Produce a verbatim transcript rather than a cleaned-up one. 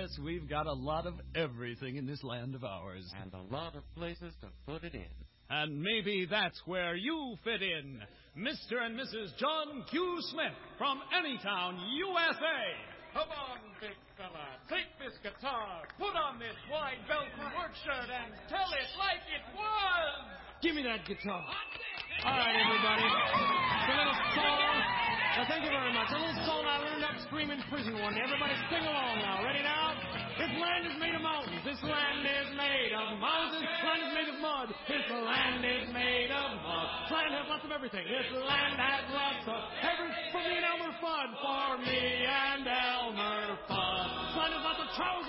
Yes, we've got a lot of everything in this land of ours. And a lot of places to put it in. And maybe that's where you fit in. Mister and Missus John Q. Smith from Anytown, U S A. Come on, big fella. Take this guitar, put on this wide belt and work shirt, and tell it like it was. Give me that guitar. All right, everybody. It's a little song. Now, thank you very much. A little song I learned upstream in prison one day. Everybody sing along now. Ready now? This land is made of mountains. This land is made of mountains. This land is made of mud. This land is made of mud. This land has lots of everything. This land has lots of everything. For me and Elmer Fudd. For me and Elmer Fudd. This land has lots of trousers.